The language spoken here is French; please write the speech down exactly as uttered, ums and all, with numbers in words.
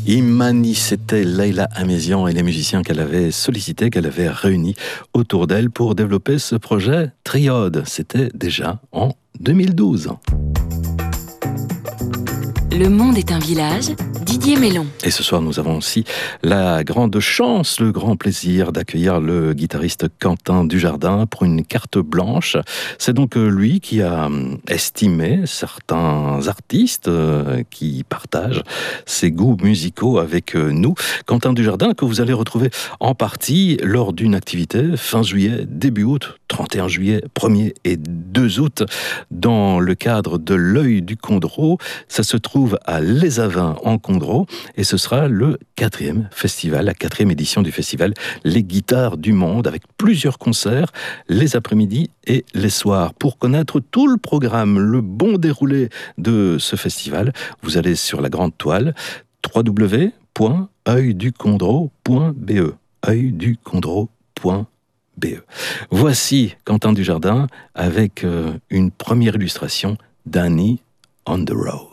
Imani, c'était Leila Amézian et les musiciens qu'elle avait sollicités, qu'elle avait réunis autour d'elle pour développer ce projet Triode. C'était déjà en deux mille douze. Le monde est un village, Didier Mélon. Et ce soir, nous avons aussi la grande chance, le grand plaisir d'accueillir le guitariste Quentin Dujardin pour une carte blanche. C'est donc lui qui a estimé certains artistes qui partagent ses goûts musicaux avec nous. Quentin Dujardin, que vous allez retrouver en partie lors d'une activité fin juillet, début août, trente et un juillet, premier et deux août, dans le cadre de l'Œil du Condro. Ça se trouve à Les Avins en Condro et ce sera le quatrième festival, la quatrième édition du festival Les Guitares du Monde, avec plusieurs concerts les après-midi et les soirs. Pour connaître tout le programme, le bon déroulé de ce festival, vous allez sur la grande toile w w w point œil du condro point b e œil du condro point b e. Voici Quentin Dujardin avec une première illustration d'Annie on the Road.